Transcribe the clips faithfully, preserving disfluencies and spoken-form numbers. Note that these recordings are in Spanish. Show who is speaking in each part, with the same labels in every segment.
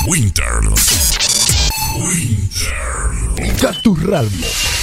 Speaker 1: Winter. Winter.
Speaker 2: Cactus Radio.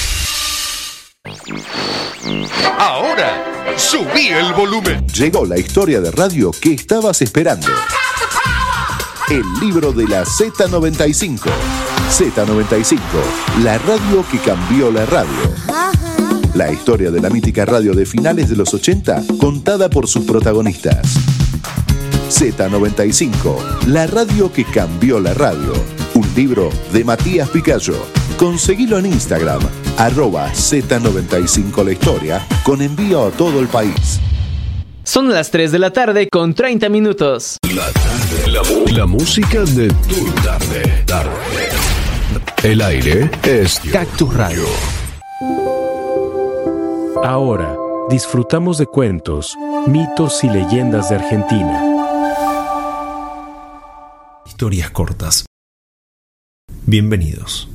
Speaker 3: Ahora, subí el volumen.
Speaker 4: Llegó la historia de radio que estabas esperando. El libro de la Z noventa y cinco. Z noventa y cinco, la radio que cambió la radio. La historia de la mítica radio de finales de los ochenta, contada por sus protagonistas. Z noventa y cinco, la radio que cambió la radio. Un libro de Matías Picayo. Conseguilo en Instagram, arroba Z noventa y cinco la historia, con envío a todo el país.
Speaker 5: Son las tres de la tarde con treinta minutos.
Speaker 1: La tarde, la, la música de tu tarde, tarde. El aire es
Speaker 2: Cactus Radio.
Speaker 6: Ahora disfrutamos de cuentos, mitos y leyendas de Argentina.
Speaker 7: Historias cortas. Bienvenidos.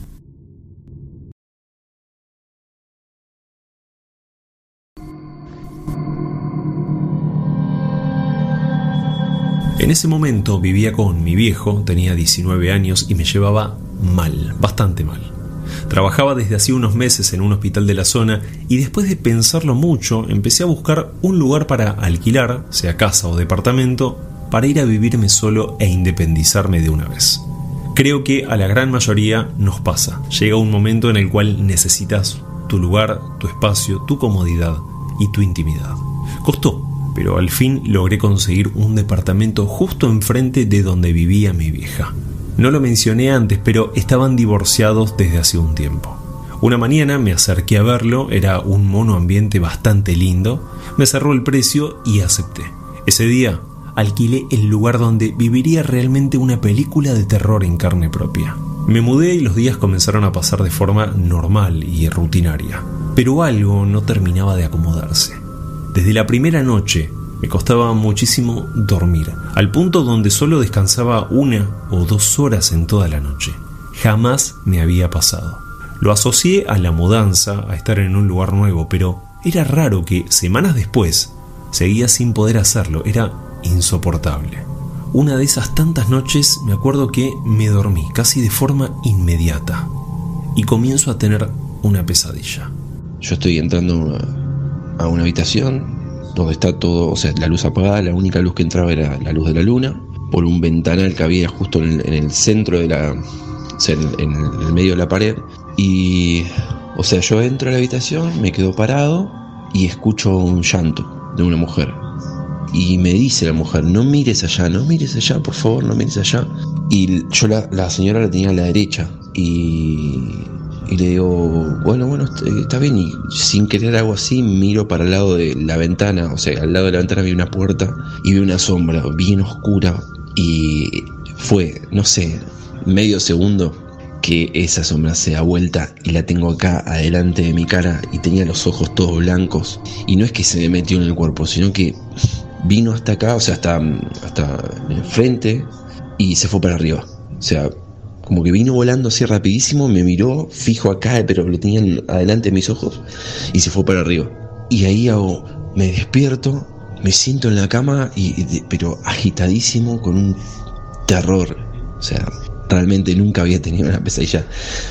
Speaker 7: En ese momento vivía con mi viejo, tenía diecinueve años y me llevaba mal, bastante mal. Trabajaba desde hacía unos meses en un hospital de la zona y después de pensarlo mucho empecé a buscar un lugar para alquilar, sea casa o departamento, para ir a vivirme solo e independizarme de una vez. Creo que a la gran mayoría nos pasa. Llega un momento en el cual necesitas tu lugar, tu espacio, tu comodidad y tu intimidad. Costó, pero al fin logré conseguir un departamento justo enfrente de donde vivía mi vieja. No lo mencioné antes, pero estaban divorciados desde hace un tiempo. Una mañana me acerqué a verlo, era un mono ambiente bastante lindo, me cerró el precio y acepté. Ese día alquilé el lugar donde viviría realmente una película de terror en carne propia. Me mudé y los días comenzaron a pasar de forma normal y rutinaria, pero algo no terminaba de acomodarse. Desde la primera noche me costaba muchísimo dormir, al punto donde solo descansaba una o dos horas en toda la noche. Jamás me había pasado. Lo asocié a la mudanza, a estar en un lugar nuevo, pero era raro que semanas después seguía sin poder hacerlo. Era insoportable. Una de esas tantas noches me acuerdo que me dormí casi de forma inmediata y comienzo a tener una pesadilla.
Speaker 8: Yo estoy entrando a una habitación donde está todo, o sea, la luz apagada, la única luz que entraba era la luz de la luna, por un ventanal que había justo en el, en el centro de la, o sea, en, en el medio de la pared, y, o sea, yo entro a la habitación, me quedo parado y escucho un llanto de una mujer, y me dice la mujer, no mires allá, no mires allá, por favor, no mires allá, y yo la, la señora la tenía a la derecha, y... Y le digo, bueno, bueno, está bien. Y sin querer algo así, miro para el lado de la ventana. O sea, al lado de la ventana vi una puerta y vi una sombra bien oscura. Y fue, no sé, medio segundo que esa sombra se da vuelta y la tengo acá adelante de mi cara. Y tenía los ojos todos blancos. Y no es que se me metió en el cuerpo, sino que vino hasta acá, o sea, hasta, hasta enfrente y se fue para arriba. O sea... como que vino volando así rapidísimo, me miró fijo acá, pero lo tenían adelante de mis ojos, y se fue para arriba. Y ahí hago, me despierto, me siento en la cama, y, y, pero agitadísimo, con un terror. O sea, realmente nunca había tenido una pesadilla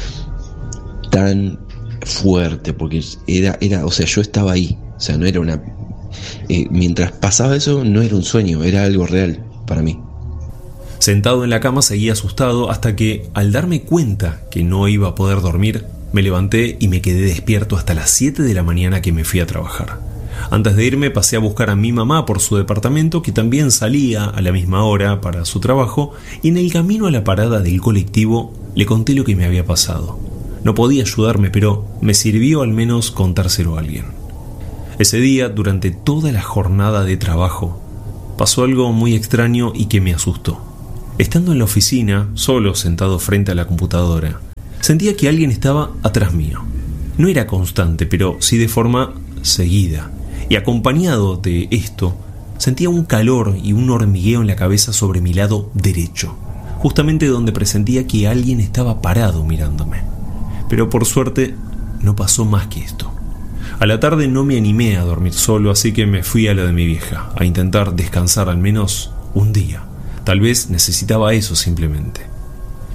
Speaker 8: tan fuerte, porque era, era, o sea, yo estaba ahí. O sea, no era una... Eh, mientras pasaba eso, no era un sueño, era algo real para mí.
Speaker 7: Sentado en la cama seguí asustado hasta que, al darme cuenta que no iba a poder dormir, me levanté y me quedé despierto hasta las siete de la mañana que me fui a trabajar. Antes de irme pasé a buscar a mi mamá por su departamento, que también salía a la misma hora para su trabajo, y en el camino a la parada del colectivo le conté lo que me había pasado. No podía ayudarme, pero me sirvió al menos contárselo a alguien. Ese día, durante toda la jornada de trabajo, pasó algo muy extraño y que me asustó. Estando en la oficina, solo sentado frente a la computadora, sentía que alguien estaba atrás mío. No era constante, pero sí de forma seguida. Y acompañado de esto, sentía un calor y un hormigueo en la cabeza sobre mi lado derecho, justamente donde presentía que alguien estaba parado mirándome. Pero por suerte, no pasó más que esto. A la tarde no me animé a dormir solo, así que me fui a la de mi vieja, a intentar descansar al menos un día. Tal vez necesitaba eso simplemente.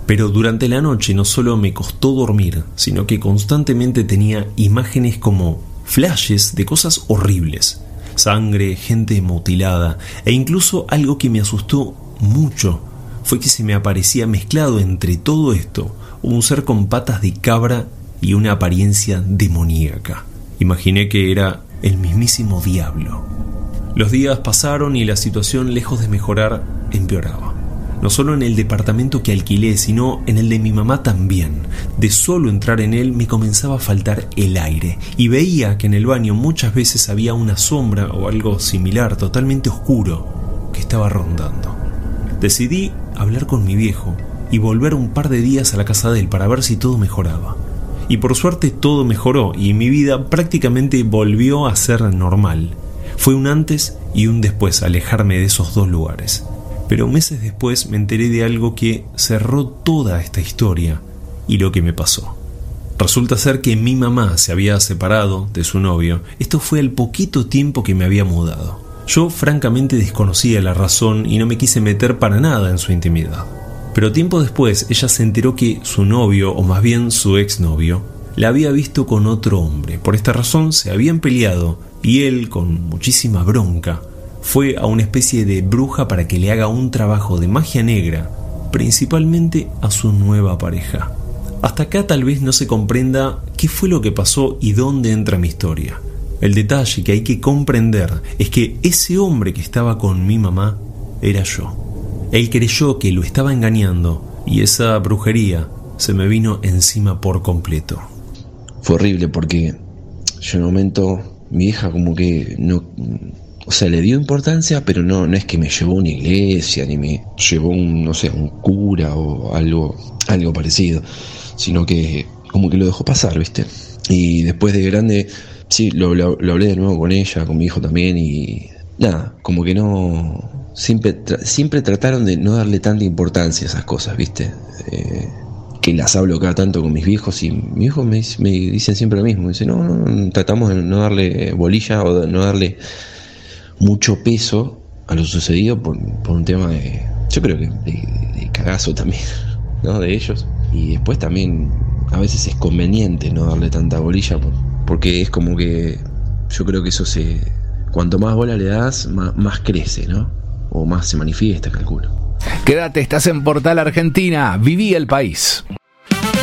Speaker 7: Pero durante la noche no solo me costó dormir, sino que constantemente tenía imágenes como flashes de cosas horribles. Sangre, gente mutilada e incluso algo que me asustó mucho fue que se me aparecía mezclado entre todo esto un ser con patas de cabra y una apariencia demoníaca. Imaginé que era el mismísimo diablo. Los días pasaron y la situación, lejos de mejorar, empeoraba. No solo en el departamento que alquilé, sino en el de mi mamá también. De solo entrar en él me comenzaba a faltar el aire y veía que en el baño muchas veces había una sombra o algo similar, totalmente oscuro, que estaba rondando. Decidí hablar con mi viejo y volver un par de días a la casa de él para ver si todo mejoraba. Y por suerte todo mejoró y mi vida prácticamente volvió a ser normal. Fue un antes y un después alejarme de esos dos lugares. Pero meses después me enteré de algo que cerró toda esta historia y lo que me pasó. Resulta ser que mi mamá se había separado de su novio. Esto fue al poquito tiempo que me había mudado. Yo francamente desconocía la razón y no me quise meter para nada en su intimidad. Pero tiempo después ella se enteró que su novio, o más bien su exnovio, la había visto con otro hombre. Por esta razón se habían peleado y él, con muchísima bronca, fue a una especie de bruja para que le haga un trabajo de magia negra, principalmente a su nueva pareja. Hasta acá tal vez no se comprenda qué fue lo que pasó y dónde entra mi historia. El detalle que hay que comprender es que ese hombre que estaba con mi mamá era yo. Él creyó que lo estaba engañando y esa brujería se me vino encima por completo.
Speaker 8: Fue horrible porque yo en un momento, mi hija como que no... O sea, le dio importancia, pero no, no es que me llevó a una iglesia, ni me llevó un, no sé, un cura o algo, algo parecido, sino que como que lo dejó pasar, ¿viste? Y después de grande, sí, lo, lo, lo hablé de nuevo con ella, con mi hijo también, y nada, como que no... Siempre, tra- siempre trataron de no darle tanta importancia a esas cosas, ¿viste? Eh, que las hablo cada tanto con mis viejos y mis hijos me, me dicen siempre lo mismo. Me dicen, no, no, tratamos de no darle bolilla o de no darle mucho peso a lo sucedido por, por un tema de, yo creo que de, de cagazo también, ¿no? De ellos. Y después también a veces es conveniente no darle tanta bolilla por, porque es como que yo creo que eso se, cuanto más bola le das, más, más crece, ¿no? O más se manifiesta, calculo.
Speaker 2: Quédate, estás en Portal Argentina, viví el país.